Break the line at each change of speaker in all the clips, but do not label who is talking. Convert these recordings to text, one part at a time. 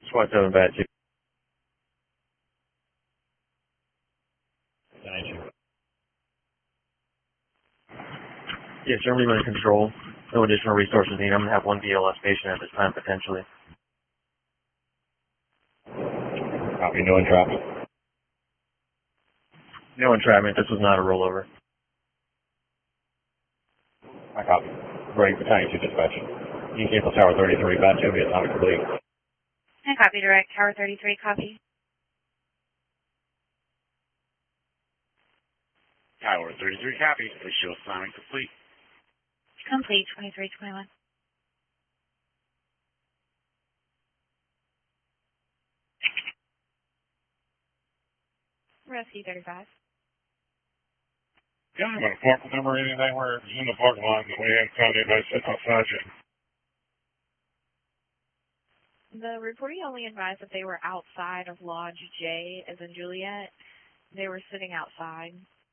Squad 7 bad 2.
Thank you.
Yes, Germany under control. No additional resources needed. I'm going to have one BLS patient at this time, potentially.
Copy, no entrapment.
No entrapment. This was not a rollover.
I copy. Ready for Battalion 2 dispatch. You can cancel Tower 33, Bat 2 be atomic complete.
I copy direct, Tower 33, copy.
Tower 33, copy. Please show assignment complete.
Complete, 2321. Rescue 35.
Yeah, I'm going to park number anything where it's in the parking lot that we haven't found anybody sitting outside yet.
The reporting only advised that they were outside of Lodge J, as in Juliet. They were sitting outside.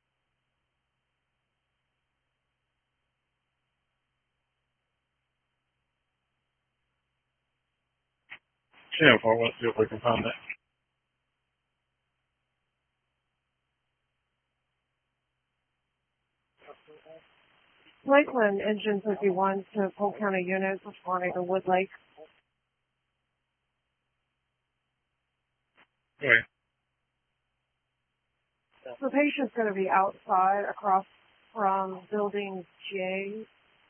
Yeah, for let's see if we can find that.
Lakeland Engine 51 to Polk County units responding to Wood Lake.
Okay.
The patient's going to be outside across from building J.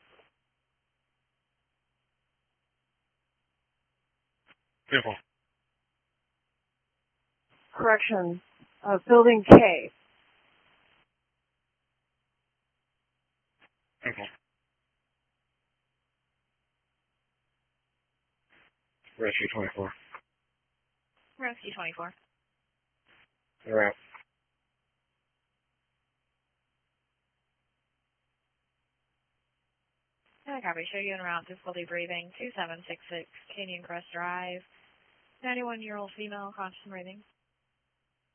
Simple.
Correction, building K.
Simple. Rescue 24.
Rescue 24.
They're out.
I copy. Show you en route, difficulty breathing, 2766 Canyon Crest Drive. 91-year-old female, conscious and breathing.